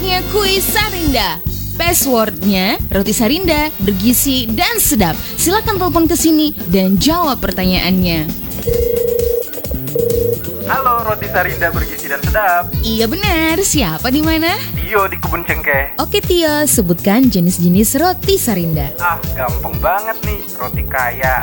Saatnya kuis Sarinda. Passwordnya roti Sarinda, bergizi dan sedap. Silakan telepon ke sini dan jawab pertanyaannya. Halo, roti Sarinda bergizi dan sedap. Iya benar, siapa di mana? Tio di Kebun Cengkeh. Oke Tio, sebutkan jenis-jenis roti Sarinda. Gampang banget nih. Roti kaya,